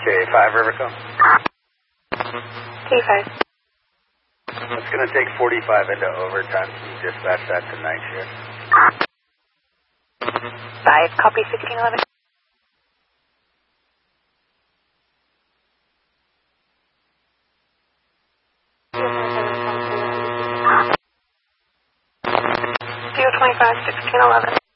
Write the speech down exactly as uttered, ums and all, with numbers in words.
K five Rivercom. K five. It's going to take forty-five into overtime. Can you dispatch that to night shift? five, copy sixteen eleven. zero twenty-five, sixteen eleven.